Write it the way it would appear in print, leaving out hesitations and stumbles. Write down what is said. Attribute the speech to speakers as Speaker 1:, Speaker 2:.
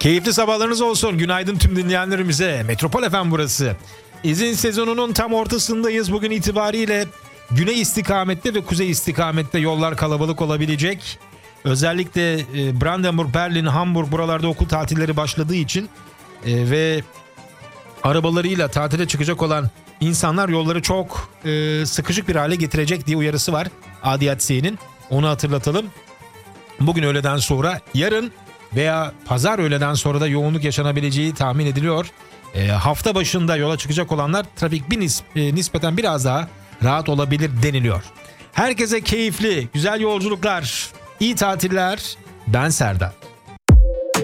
Speaker 1: Keyifli sabahlarınız olsun. Günaydın tüm dinleyenlerimize. Metropol FM burası. İzin sezonunun tam ortasındayız. Bugün itibariyle güney istikamette ve kuzey istikamette yollar kalabalık olabilecek. Özellikle Brandenburg, Berlin, Hamburg buralarda okul tatilleri başladığı için ve arabalarıyla tatile çıkacak olan insanlar yolları çok sıkışık bir hale getirecek diye uyarısı var ADAC'nin. Onu hatırlatalım. Bugün öğleden sonra, yarın veya pazar öğleden sonra da yoğunluk yaşanabileceği tahmin ediliyor. Hafta başında yola çıkacak olanlar trafik nispeten biraz daha rahat olabilir deniliyor. Herkese keyifli, güzel yolculuklar, iyi tatiller. Ben Serdar.